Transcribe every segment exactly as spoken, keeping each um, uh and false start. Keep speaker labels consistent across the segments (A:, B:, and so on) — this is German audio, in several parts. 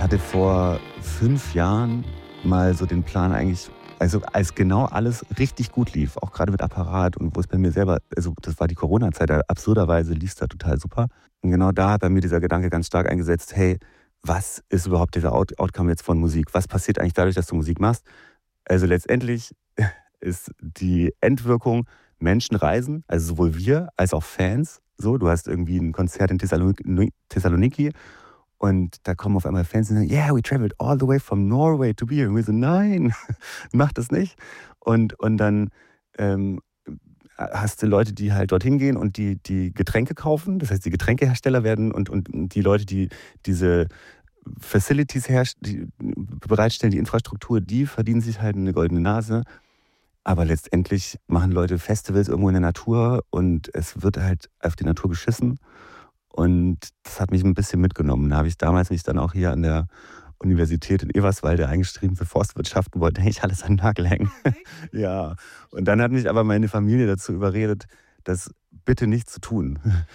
A: Ich hatte vor fünf Jahren mal so den Plan eigentlich, also als genau alles richtig gut lief, auch gerade mit Apparat und wo es bei mir selber, also das war die Corona-Zeit, da absurderweise lief es da total super. Und genau da hat bei mir dieser Gedanke ganz stark eingesetzt, hey, was ist überhaupt dieser Out- Outcome jetzt von Musik? Was passiert eigentlich dadurch, dass du Musik machst? Also letztendlich ist die Endwirkung, Menschen reisen, also sowohl wir als auch Fans. So, du hast irgendwie ein Konzert in Thessaloniki, Thessaloniki und da kommen auf einmal Fans und sagen, yeah, we traveled all the way from Norway to be here. Und wir so, nein, mach das nicht. Und, und dann ähm, hast du Leute, die halt dorthin gehen und die, die Getränke kaufen. Das heißt, die Getränkehersteller werden und, und die Leute, die diese Facilities herst- die bereitstellen, die Infrastruktur, die verdienen sich halt eine goldene Nase. Aber letztendlich machen Leute Festivals irgendwo in der Natur und es wird halt auf die Natur geschissen. Und das hat mich ein bisschen mitgenommen. Da habe ich damals mich dann auch hier an der Universität in Eberswalde eingeschrieben für Forstwirtschaft und wollte eigentlich alles an den Nagel hängen. Ja. Und dann hat mich aber meine Familie dazu überredet, das bitte nicht zu tun.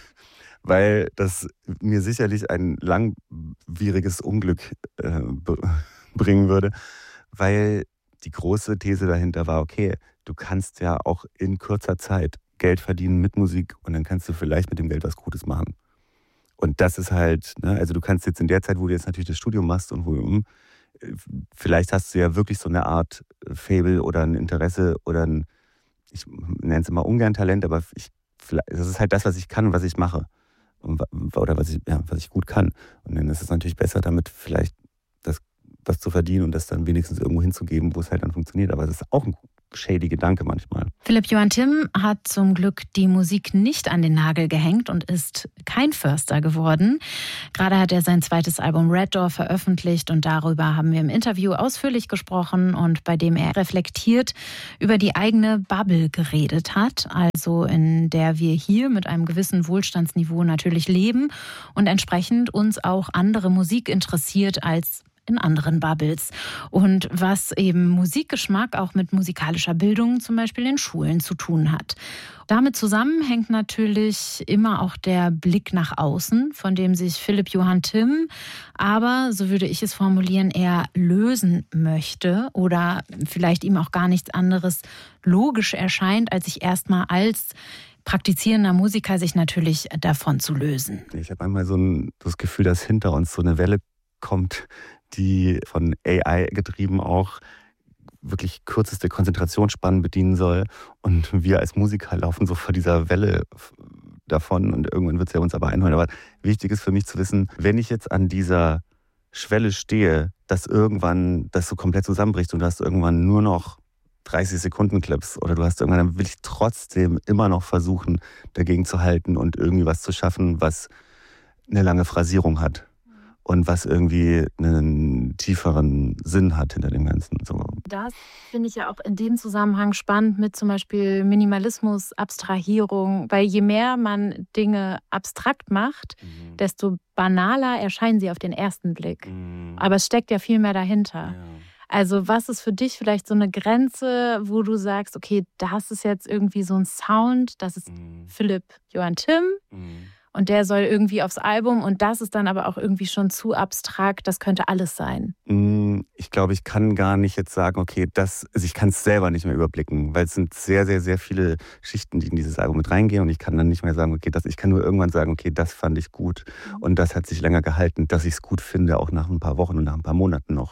A: Weil das mir sicherlich ein langwieriges Unglück äh, be- bringen würde. Weil die große These dahinter war, okay, du kannst ja auch in kurzer Zeit Geld verdienen mit Musik und dann kannst du vielleicht mit dem Geld was Gutes machen. Und das ist halt, ne, also du kannst jetzt in der Zeit, wo du jetzt natürlich das Studium machst und wo, hm, vielleicht hast du ja wirklich so eine Art Faible oder ein Interesse oder ein, ich nenne es immer ungern Talent, aber ich, das ist halt das, was ich kann und was ich mache. Und wa- Oder was ich, ja, was ich gut kann. Und dann ist es natürlich besser, damit vielleicht das, das zu verdienen und das dann wenigstens irgendwo hinzugeben, wo es halt dann funktioniert. Aber es ist auch ein shady Gedanke manchmal.
B: Philipp Johann Timm hat zum Glück die Musik nicht an den Nagel gehängt und ist kein Förster geworden. Gerade hat er sein zweites Album Red Door veröffentlicht und darüber haben wir im Interview ausführlich gesprochen und bei dem er reflektiert über die eigene Bubble geredet hat, also in der wir hier mit einem gewissen Wohlstandsniveau natürlich leben und entsprechend uns auch andere Musik interessiert als in anderen Bubbles. Und was eben Musikgeschmack auch mit musikalischer Bildung zum Beispiel in Schulen zu tun hat. Damit zusammen hängt natürlich immer auch der Blick nach außen, von dem sich Philipp Johann Timm, aber, so würde ich es formulieren, eher lösen möchte oder vielleicht ihm auch gar nichts anderes logisch erscheint, als sich erstmal als praktizierender Musiker sich natürlich davon zu lösen.
A: Ich habe einmal so ein, das Gefühl, dass hinter uns so eine Welle kommt, die von A I getrieben auch wirklich kürzeste Konzentrationsspannen bedienen soll. Und wir als Musiker laufen so vor dieser Welle davon und irgendwann wird es ja uns aber einholen. Aber wichtig ist für mich zu wissen, wenn ich jetzt an dieser Schwelle stehe, dass irgendwann das so komplett zusammenbricht und du hast irgendwann nur noch dreißig Sekunden Clips oder du hast irgendwann, dann will ich trotzdem immer noch versuchen, dagegen zu halten und irgendwie was zu schaffen, was eine lange Phrasierung hat. Und was irgendwie einen tieferen Sinn hat hinter dem Ganzen. So.
B: Das finde ich ja auch in dem Zusammenhang spannend mit zum Beispiel Minimalismus, Abstrahierung, weil je mehr man Dinge abstrakt macht, mhm. desto banaler erscheinen sie auf den ersten Blick. Mhm. Aber es steckt ja viel mehr dahinter. Ja. Also was ist für dich vielleicht so eine Grenze, wo du sagst, okay, das ist jetzt irgendwie so ein Sound, das ist mhm. Philipp Johann Timm, mhm. und der soll irgendwie aufs Album und das ist dann aber auch irgendwie schon zu abstrakt, das könnte alles sein.
A: Ich glaube, ich kann gar nicht jetzt sagen, okay, das, also ich kann es selber nicht mehr überblicken, weil es sind sehr, sehr, sehr viele Schichten, die in dieses Album mit reingehen und ich kann dann nicht mehr sagen, okay, das, ich kann nur irgendwann sagen, okay, das fand ich gut und das hat sich länger gehalten, dass ich es gut finde, auch nach ein paar Wochen und nach ein paar Monaten noch.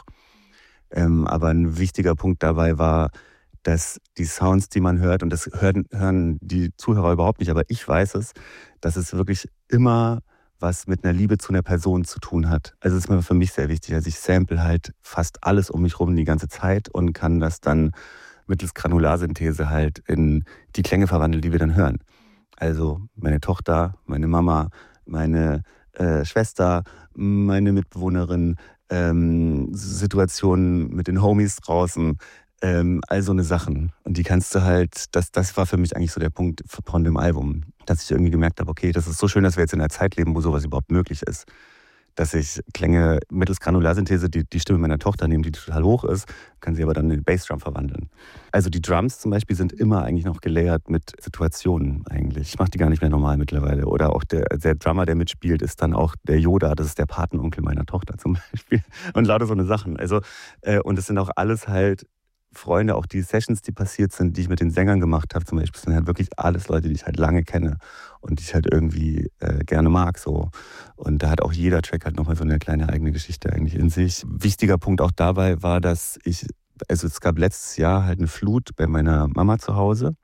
A: Ähm, aber ein wichtiger Punkt dabei war, dass die Sounds, die man hört, und das hören, hören die Zuhörer überhaupt nicht, aber ich weiß es, dass es wirklich immer was mit einer Liebe zu einer Person zu tun hat. Also das ist mir für mich sehr wichtig. Also ich sample halt fast alles um mich rum die ganze Zeit und kann das dann mittels Granularsynthese halt in die Klänge verwandeln, die wir dann hören. Also meine Tochter, meine Mama, meine äh, Schwester, meine Mitbewohnerin, ähm, Situationen mit den Homies draußen, Ähm, all so eine Sachen. Und die kannst du halt, das, das war für mich eigentlich so der Punkt von dem Album, dass ich irgendwie gemerkt habe, okay, das ist so schön, dass wir jetzt in einer Zeit leben, wo sowas überhaupt möglich ist. dass ich Klänge mittels Granularsynthese, die, die Stimme meiner Tochter nehme, die total hoch ist, kann sie aber dann in den Bassdrum verwandeln. Also die Drums zum Beispiel sind immer eigentlich noch gelayert mit Situationen eigentlich. Ich mache die gar nicht mehr normal mittlerweile. Oder auch der, der Drummer, der mitspielt, ist dann auch der Yoda, das ist der Patenonkel meiner Tochter zum Beispiel. Und lauter so eine Sachen. Also, äh, und es sind auch alles halt Freunde, auch die Sessions, die passiert sind, die ich mit den Sängern gemacht habe, zum Beispiel, sind halt wirklich alles Leute, die ich halt lange kenne und die ich halt irgendwie äh, gerne mag. So. Und da hat auch jeder Track halt nochmal so eine kleine eigene Geschichte eigentlich in sich. Wichtiger Punkt auch dabei war, dass ich, also es gab letztes Jahr halt eine Flut bei meiner Mama zu Hause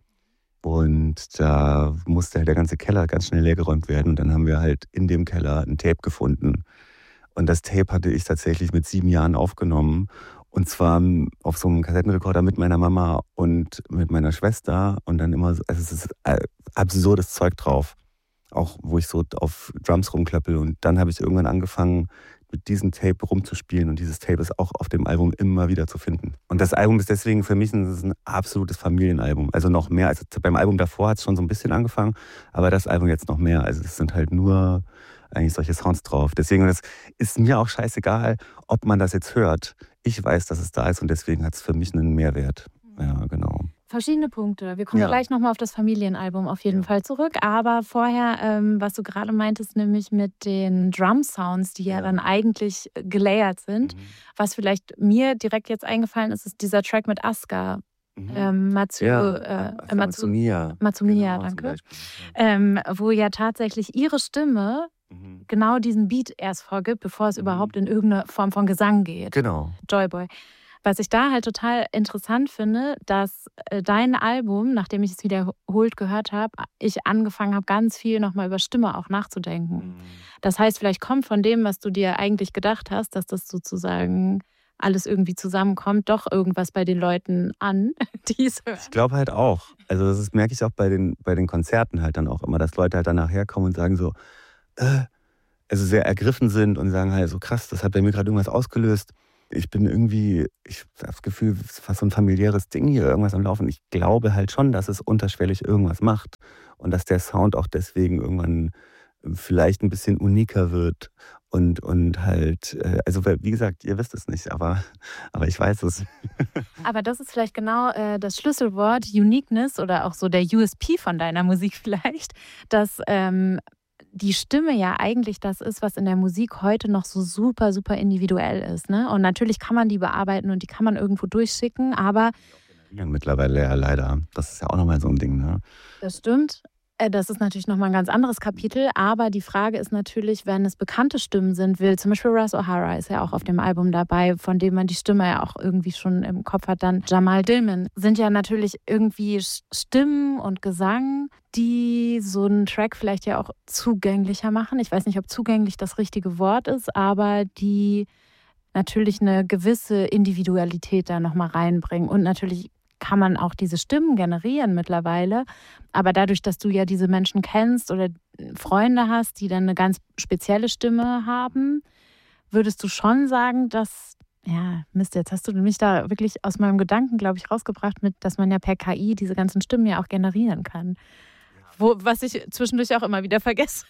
A: und da musste halt der ganze Keller ganz schnell leergeräumt werden und dann haben wir halt in dem Keller ein Tape gefunden. Und das Tape hatte ich tatsächlich mit sieben Jahren aufgenommen. Und zwar auf so einem Kassettenrekorder mit meiner Mama und mit meiner Schwester. Und dann immer, so, also es ist absurdes Zeug drauf. Auch wo ich so auf Drums rumklappel. Und dann habe ich irgendwann angefangen, mit diesem Tape rumzuspielen. Und dieses Tape ist auch auf dem Album immer wieder zu finden. Und das Album ist deswegen für mich ein, ein absolutes Familienalbum. Also noch mehr. Also beim Album davor hat es schon so ein bisschen angefangen. Aber das Album jetzt noch mehr. Also es sind halt nur eigentlich solche Sounds drauf. Deswegen das ist mir auch scheißegal, ob man das jetzt hört. Ich weiß, dass es da ist und deswegen hat es für mich einen Mehrwert. Ja, genau.
B: Verschiedene Punkte. Wir kommen
A: Ja.
B: gleich nochmal auf das Familienalbum auf jeden
A: Ja.
B: Fall zurück. Aber vorher, ähm, was du gerade meintest, nämlich mit den Drum-Sounds, die ja,
A: Ja.
B: dann eigentlich gelayert sind.
A: Mhm.
B: Was vielleicht mir direkt jetzt eingefallen ist, ist dieser Track mit Asuka.
A: Mhm.
B: Ähm, Matsu,
C: Ja,
B: äh,
C: Asuka
B: Matsu,
C: Matsumiya.
B: Matsumiya,
A: Genau, zum
B: danke.
A: Beispiel. Ja.
B: Ähm, wo ja tatsächlich ihre Stimme
A: Mhm.
B: genau diesen Beat erst vorgibt, bevor es
A: Mhm.
B: überhaupt in irgendeine Form von Gesang geht.
C: Genau.
B: Joyboy. Was ich da halt total interessant finde, dass äh, dein Album, nachdem ich es wiederholt gehört habe, ich angefangen habe, ganz viel nochmal über Stimme auch nachzudenken.
A: Mhm.
B: Das heißt, vielleicht kommt von dem, was du dir eigentlich gedacht hast, dass das sozusagen alles irgendwie zusammenkommt, doch irgendwas bei den Leuten an, die es hören.
A: Ich glaube halt auch. Also das ist, merke ich auch bei den, bei den Konzerten halt dann auch immer, dass Leute halt danach herkommen und sagen so, äh, also sehr ergriffen sind und sagen halt so, krass, das hat bei mir gerade irgendwas ausgelöst. Ich bin irgendwie, ich habe das Gefühl, es ist fast so ein familiäres Ding hier, irgendwas am Laufen. Ich glaube halt schon, dass es unterschwellig irgendwas macht und dass der Sound auch deswegen irgendwann vielleicht ein bisschen uniker wird und, und halt, äh, also wie gesagt, ihr wisst es nicht, aber, aber ich weiß es.
B: Aber das ist vielleicht genau äh, das Schlüsselwort, Uniqueness oder auch so der U S P von deiner Musik vielleicht, dass ähm, die Stimme ja eigentlich das ist, was in der Musik heute noch so super, super individuell ist. Ne? Und natürlich kann man die bearbeiten und die kann man irgendwo durchschicken, aber
A: Mittlerweile ja leider. Das ist ja auch nochmal so ein Ding, ne?
B: das stimmt. Äh, Das ist natürlich nochmal ein ganz anderes Kapitel, aber die Frage ist natürlich, wenn es bekannte Stimmen sind, will zum Beispiel Russ O'Hara ist ja auch auf dem Album dabei, von dem man die Stimme ja auch irgendwie schon im Kopf hat, dann Jamal Dillman, sind ja natürlich irgendwie Stimmen und Gesang, die so einen Track vielleicht ja auch zugänglicher machen. Ich weiß nicht, ob zugänglich das richtige Wort ist, aber die natürlich eine gewisse Individualität da nochmal reinbringen und natürlich kann man auch diese Stimmen generieren mittlerweile. Aber dadurch, dass du ja diese Menschen kennst oder Freunde hast, die dann eine ganz spezielle Stimme haben, würdest du schon sagen, dass, ja, Mist, jetzt hast du mich da wirklich aus meinem Gedanken, glaube ich, rausgebracht, mit, dass man ja per K I diese ganzen Stimmen ja auch generieren kann. Wo, was ich zwischendurch auch immer wieder vergesse.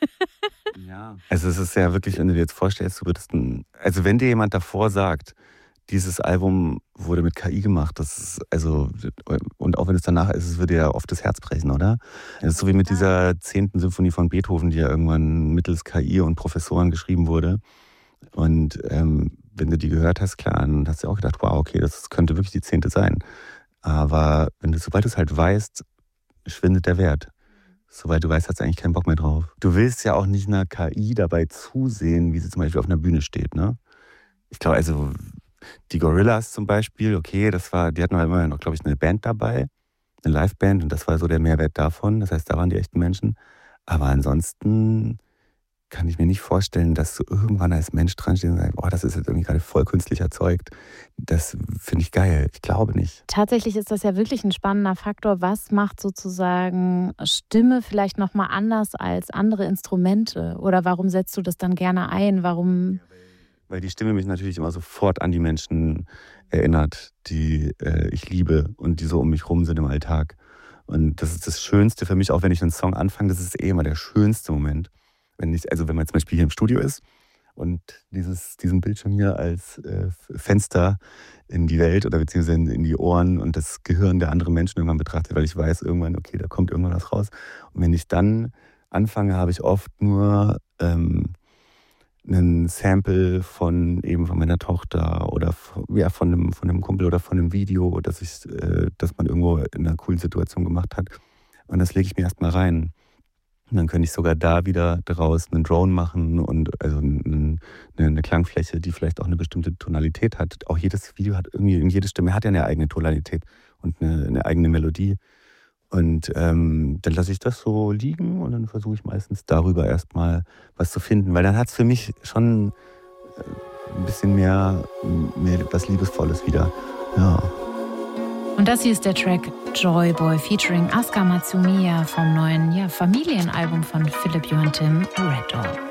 A: Ja. Also es ist ja wirklich, wenn du dir jetzt vorstellst, du würdest ein, also wenn dir jemand davor sagt, dieses Album wurde mit K I gemacht, das ist, also, und auch wenn es danach ist, es würde ja oft das Herz brechen, oder? Das ist so wie mit dieser zehnten Symphonie von Beethoven, die ja irgendwann mittels K I und Professoren geschrieben wurde. Und ähm, wenn du die gehört hast, klar, dann hast du auch gedacht, wow, okay, das könnte wirklich die zehnte sein. Aber wenn du, sobald du es halt weißt, schwindet der Wert. Soweit du weißt, hast du eigentlich keinen Bock mehr drauf. Du willst ja auch nicht einer K I dabei zusehen, wie sie zum Beispiel auf einer Bühne steht, ne? Ich glaube, also die Gorillaz zum Beispiel, okay, das war, die hatten halt immer noch, glaube ich, eine Band dabei, eine Liveband, und das war so der Mehrwert davon. Das heißt, da waren die echten Menschen. Aber ansonsten kann ich mir nicht vorstellen, dass du irgendwann als Mensch dran stehst und sagst, boah, das ist jetzt irgendwie gerade voll künstlich erzeugt. Das finde ich geil. Ich glaube nicht.
B: Tatsächlich ist das ja wirklich ein spannender Faktor. Was macht sozusagen Stimme vielleicht nochmal anders als andere Instrumente? Oder warum setzt du das dann gerne ein? Warum?
A: Weil die Stimme mich natürlich immer sofort an die Menschen erinnert, die äh, ich liebe und die so um mich rum sind im Alltag. Und das ist das Schönste für mich, auch wenn ich einen Song anfange, das ist eh immer der schönste Moment. Wenn ich, also wenn man zum Beispiel hier im Studio ist und dieses, diesen Bildschirm hier als äh, Fenster in die Welt oder beziehungsweise in, in die Ohren und das Gehirn der anderen Menschen irgendwann betrachte, weil ich weiß irgendwann, okay, da kommt irgendwann was raus. Und wenn ich dann anfange, habe ich oft nur ähm, einen Sample von eben von meiner Tochter oder ja, von einem, von einem Kumpel oder von einem Video, das ich, äh, das man irgendwo in einer coolen Situation gemacht hat. Und das lege ich mir erstmal rein. Und dann könnte ich sogar da wieder daraus einen Drone machen und also eine, eine Klangfläche, die vielleicht auch eine bestimmte Tonalität hat. Auch jedes Video hat irgendwie, jede Stimme hat ja eine eigene Tonalität und eine, eine eigene Melodie. Und ähm, dann lasse ich das so liegen und dann versuche ich meistens darüber erstmal was zu finden. Weil dann hat es für mich schon ein bisschen mehr, mehr was Liebesvolles wieder. Ja.
B: Und das hier ist der Track Joy Boy featuring Asuka Matsumiya vom neuen ja, Familienalbum von Philipp Joachim Tim, Red Door.